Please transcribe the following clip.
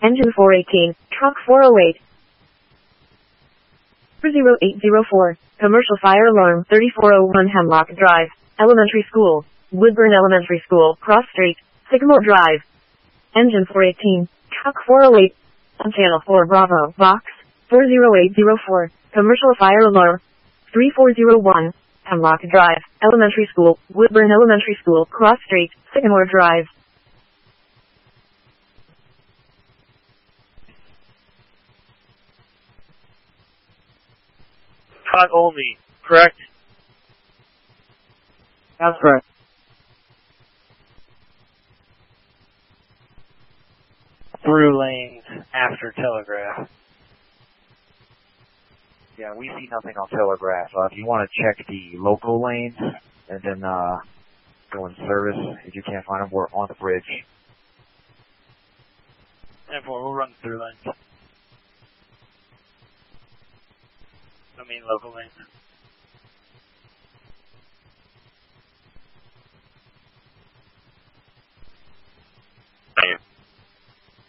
Engine 418, truck 408. 0804, commercial fire alarm 3401 Hemlock Drive, Elementary School, Woodburn Elementary School, Cross Street, Sycamore Drive. Engine 418, truck 408, on channel 4 Bravo, box 40804, commercial fire alarm 3401, Hemlock Drive, Elementary School, Woodburn Elementary School, Cross Street, Sycamore Drive. Truck only, correct? That's correct. Through lanes after telegraph. Yeah, we see nothing on telegraph. If you want to check the local lanes and then go in service, if you can't find them, we're on the bridge. 10-4, we'll run through lanes. I mean local lanes.